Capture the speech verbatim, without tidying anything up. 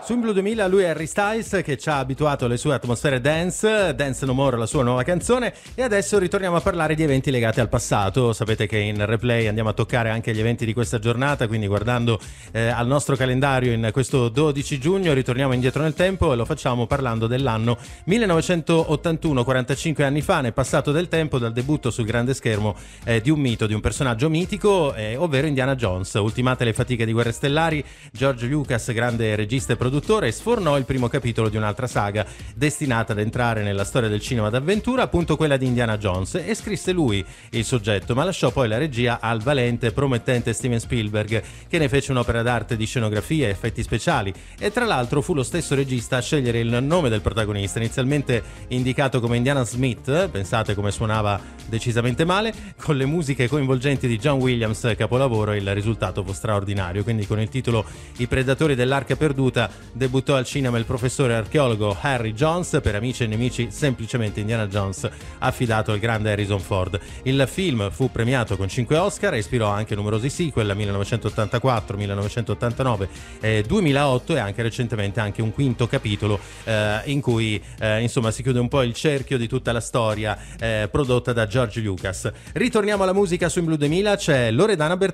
Su In Blue duemila lui è Harry Styles, che ci ha abituato alle sue atmosfere dance, Dance No More, la sua nuova canzone, e adesso ritorniamo a parlare di eventi legati al passato. Sapete che in Replay andiamo a toccare anche gli eventi di questa giornata, quindi guardando eh, al nostro calendario in questo dodici giugno ritorniamo indietro nel tempo e lo facciamo parlando dell'anno millenovecentottantuno, quarantacinque anni fa, nel passato del tempo, dal debutto sul grande schermo eh, di un mito, di un personaggio mitico, eh, ovvero Indiana Jones. Ultimate le fatiche di Guerre Stellari, George Lucas, grande regista e produttore, sfornò il primo capitolo di un'altra saga destinata ad entrare nella storia del cinema d'avventura, appunto quella di Indiana Jones, e scrisse lui il soggetto, ma lasciò poi la regia al valente e promettente Steven Spielberg, che ne fece un'opera d'arte di scenografia e effetti speciali, e tra l'altro fu lo stesso regista a scegliere il nome del protagonista, inizialmente indicato come Indiana Smith, pensate come suonava decisamente male, con le musiche coinvolgenti di John Williams, capolavoro, il risultato fu straordinario. Quindi con il titolo I Predatori dell'Arca Perduta debuttò al cinema il professore archeologo Harry Jones, per amici e nemici semplicemente Indiana Jones, affidato al grande Harrison Ford. Il film fu premiato con cinque Oscar e ispirò anche numerosi sequel, millenovecentottantaquattro, millenovecentottantanove e duemilaotto, e anche recentemente anche un quinto capitolo eh, in cui eh, insomma si chiude un po' il cerchio di tutta la storia eh, prodotta da George Lucas. Ritorniamo alla musica su In Blue duemila, c'è Loredana Bertone.